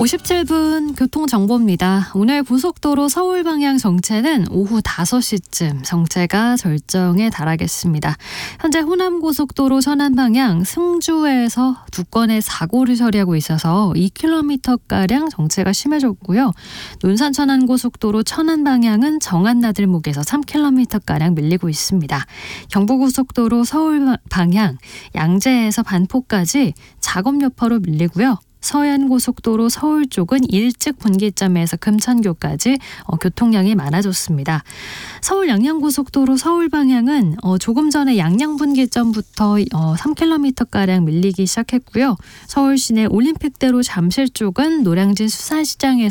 57분 교통정보입니다. 오늘 고속도로 서울 방향 정체는 오후 5시쯤 정체가 절정에 달하겠습니다. 현재 호남고속도로 천안 방향 승주에서 두 건의 사고를 처리하고 있어서 2km가량 정체가 심해졌고요. 논산 천안고속도로 천안 방향은 정안 나들목에서 3km가량 밀리고 있습니다. 경부고속도로 서울 방향 양재에서 반포까지 작업 여파로 밀리고요. 서해안고속도로 서울 쪽은 일찍 분기점에서 금천교까지 교통량이 많아졌습니다. 서울 양양고속도로 서울 방향은 조금 전에 양양분기점부터 3km가량 밀리기 시작했고요. 서울 시내 올림픽대로 잠실 쪽은 노량진 수산시장에서